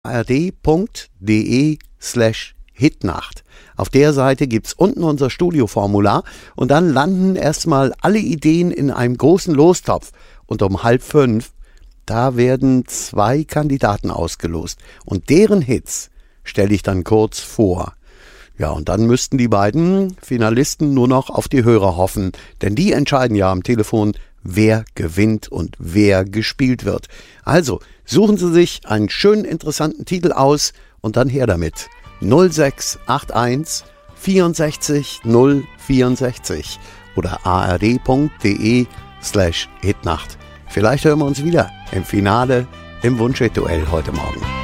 ard.de/Hitnacht. Auf der Seite gibt's unten unser Studioformular und dann landen erstmal alle Ideen in einem großen Lostopf. Und um 4:30, da werden 2 Kandidaten ausgelost. Und deren Hits stelle ich dann kurz vor. Ja, und dann müssten die beiden Finalisten nur noch auf die Hörer hoffen. Denn die entscheiden ja am Telefon, wer gewinnt und wer gespielt wird. Also, suchen Sie sich einen schönen, interessanten Titel aus und dann her damit. 0681 64 064 oder ard.de/Hitnacht. Vielleicht hören wir uns wieder im Finale im Wunschhit-Duell heute Morgen.